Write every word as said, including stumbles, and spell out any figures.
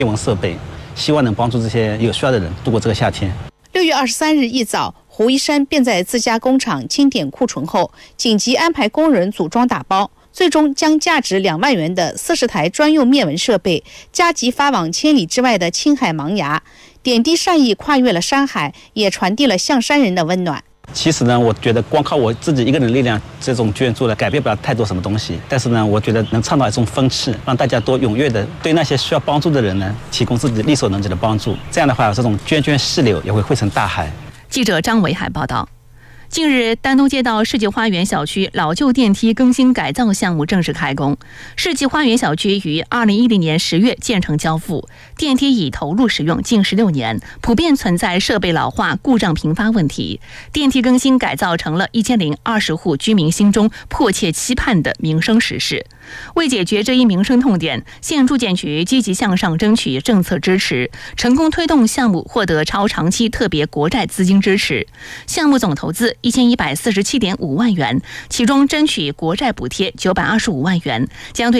灭蚊设备，希望能帮助这些有需要的人度过这个夏天。 六月二十三日一早，胡一山便在自家工厂清点库存后，紧急安排工人组装打包，最终将价值两万元的四十台专用灭蚊设备加急发往千里之外的青海茫崖，点滴善意跨越了山海，也传递了象山人的温暖。 其实呢，我觉得光靠我自己一个人的力量，这种捐助呢，改变不了太多什么东西。但是呢，我觉得能倡导一种风气，让大家多踊跃的对那些需要帮助的人呢，提供自己力所能及的帮助。这样的话，这种涓涓细流也会汇成大海。 记者张维海报道。近日，丹东街道世纪花园小区老旧电梯更新改造项目正式开工。世纪花园小区于二零一零年十月建成交付，电梯已投入使用近十六年，普遍存在设备老化、故障频发问题。电梯更新改造成了一千零二十户居民心中迫切期盼的民生实事。为解决这一民生痛点，县住建局积极向上争取政策支持，成功推动项目获得超长期特别国债资金支持。项目总投资一千一百四十七点五万元，其中争取国债补贴九百二十五万元，将对